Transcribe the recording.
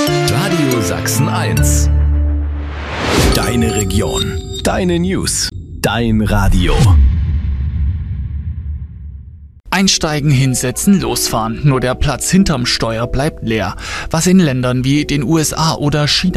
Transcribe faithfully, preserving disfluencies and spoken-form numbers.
Radio Sachsen eins. Deine Region. Deine News. Dein Radio. Einsteigen, hinsetzen, losfahren. Nur der Platz hinterm Steuer bleibt leer. Was in Ländern wie den U S A oder China